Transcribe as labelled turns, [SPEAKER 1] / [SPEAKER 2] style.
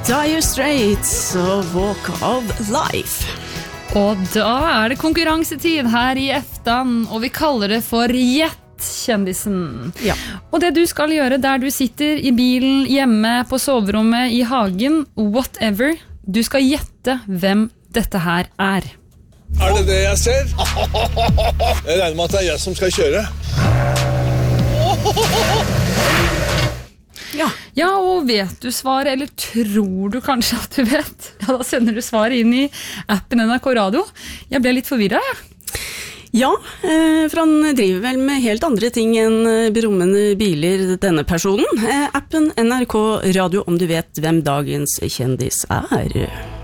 [SPEAKER 1] Dire Straits og Walk of Life.
[SPEAKER 2] Og da det konkurransetid her i Eftan, og vi kaller det for Gjett-kjendisen.
[SPEAKER 1] Ja.
[SPEAKER 2] Og det du skal gjøre der du sitter i bilen, hjemme, på soverommet, i hagen, whatever, du skal gjette hvem dette her er.
[SPEAKER 3] Det det jeg ser? Jeg regner med at det jeg som skal kjøre.
[SPEAKER 2] Ja, og vet du svaret, eller tror du kanskje at du vet? Ja, da sender du svaret inn i appen NRK Radio. Jeg ble litt forvirret, jeg.
[SPEAKER 1] Ja, for han driver vel med helt andre ting enn brummende biler, denne personen. Appen NRK Radio, om du vet hvem dagens kjendis er.